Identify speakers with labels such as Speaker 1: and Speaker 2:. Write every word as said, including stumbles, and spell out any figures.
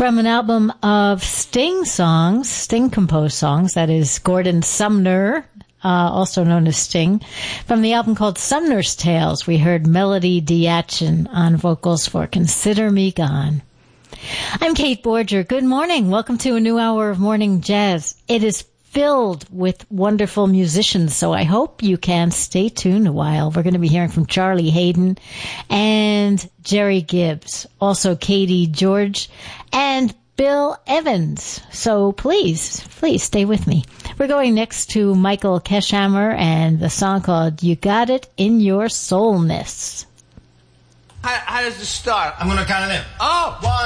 Speaker 1: from an album of Sting songs, Sting composed songs, that is Gordon Sumner, uh, also known as Sting. From the album called Sumner's Tales, we heard Melody Diachin on vocals for Consider Me Gone. I'm Kate Borger. Good morning. Welcome to a new hour of Morning Jazz. It is filled with wonderful musicians, so I hope you can stay tuned a while. We're going to be hearing from Charlie Haydon and Jerry Gibbs, also Katie George and Bill Evans. So please, please stay with me. We're going next to Michael Keshammer and the song called You Got It in Your Soulness.
Speaker 2: How, how does this start?
Speaker 3: I'm going to count it in.
Speaker 2: Oh,
Speaker 3: one.